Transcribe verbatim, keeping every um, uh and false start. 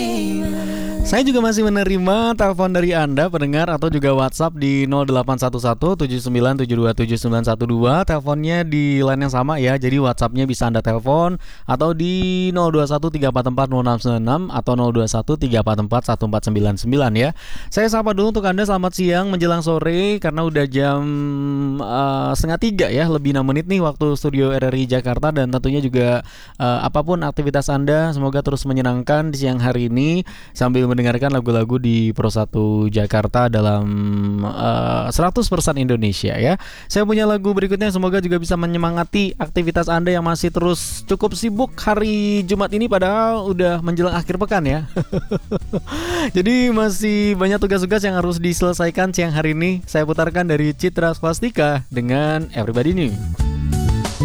Saya juga masih menerima telepon dari Anda pendengar atau juga WhatsApp di nol delapan satu satu tujuh sembilan tujuh dua tujuh sembilan satu dua. Teleponnya di line yang sama ya. Jadi WhatsAppnya bisa Anda telepon atau di nol dua satu tiga empat empat nol enam sembilan enam atau nol dua satu tiga empat empat satu empat sembilan sembilan ya. Saya sapa dulu untuk Anda, selamat siang menjelang sore karena udah jam uh, setengah tiga ya, lebih enam menit nih waktu studio R R I Jakarta. Dan tentunya juga uh, apapun aktivitas Anda semoga terus menyenangkan di siang hari ini sambil mendengarkan lagu-lagu di Pro satu Jakarta dalam uh, seratus persen Indonesia ya. Saya punya lagu berikutnya, semoga juga bisa menyemangati aktivitas Anda yang masih terus cukup sibuk hari Jumat ini, padahal udah menjelang akhir pekan ya. Jadi masih banyak tugas-tugas yang harus diselesaikan siang hari ini. Saya putarkan dari Citra Swastika dengan Everybody Knew.